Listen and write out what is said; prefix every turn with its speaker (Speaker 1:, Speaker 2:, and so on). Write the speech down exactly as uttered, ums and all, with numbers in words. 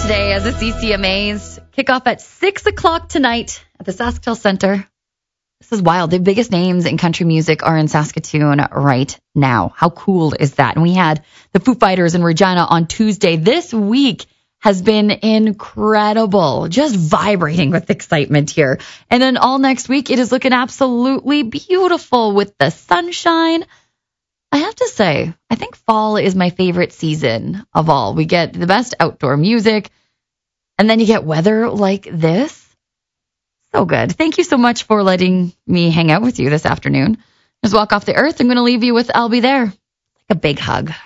Speaker 1: today as the C C M As kick off at six o'clock tonight at the SaskTel Center. This is wild. The biggest names in country music are in Saskatoon right now. How cool is that? And we had the Foo Fighters in Regina on Tuesday. This week has been incredible, just vibrating with excitement here. And then all next week, it is looking absolutely beautiful with the sunshine. I have to say, I think fall is my favorite season of all. We get the best outdoor music, and then you get weather like this. So good. Thank you so much for letting me hang out with you this afternoon. Just walk off the earth. I'm going to leave you with I'll Be There. Like a big hug.